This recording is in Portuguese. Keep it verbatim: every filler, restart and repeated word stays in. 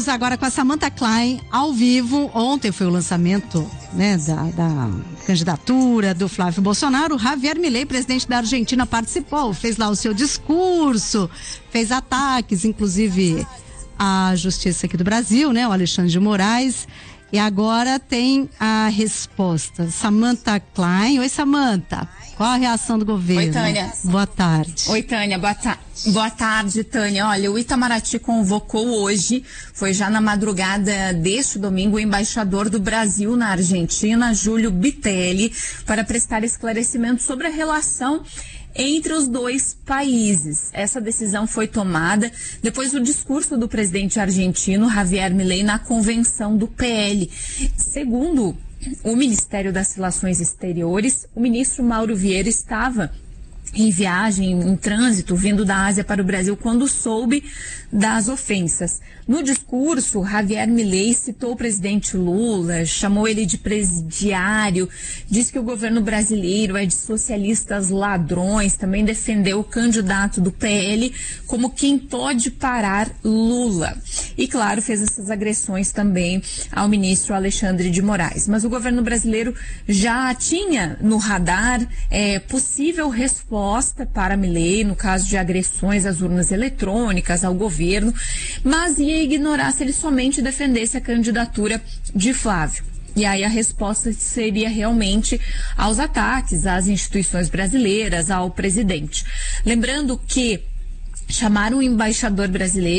agora com a Samantha Klein, ao vivo. Ontem foi o lançamento, né, da, da candidatura do Flávio Bolsonaro. O Javier Milei, presidente da Argentina, participou, fez lá o seu discurso, fez ataques, inclusive à justiça aqui do Brasil, né, o Alexandre de Moraes. E agora tem a resposta. Samantha Klein. Oi, Samantha. Qual a reação do governo? Oi, Tânia. Boa tarde. Oi, Tânia. Boa, ta- Boa tarde, Tânia. Olha, o Itamaraty convocou hoje, foi já na madrugada deste domingo, o embaixador do Brasil na Argentina, Júlio Bitelli, para prestar esclarecimento sobre a relação entre os dois países. Essa decisão foi tomada depois do discurso do presidente argentino, Javier Milei, na convenção do P L. Segundo o Ministério das Relações Exteriores, o ministro Mauro Vieira estava em viagem, em trânsito, vindo da Ásia para o Brasil, quando soube das ofensas. No discurso, Javier Milei citou o presidente Lula, chamou ele de presidiário, disse que o governo brasileiro é de socialistas ladrões, também defendeu o candidato do P L como quem pode parar Lula. E, claro, fez essas agressões também ao ministro Alexandre de Moraes. Mas o governo brasileiro já tinha no radar é, possível resposta para Milei, no caso de agressões às urnas eletrônicas, ao governo, mas ia ignorar se ele somente defendesse a candidatura de Flávio. E aí a resposta seria realmente aos ataques às instituições brasileiras, ao presidente. Lembrando que chamaram o embaixador brasileiro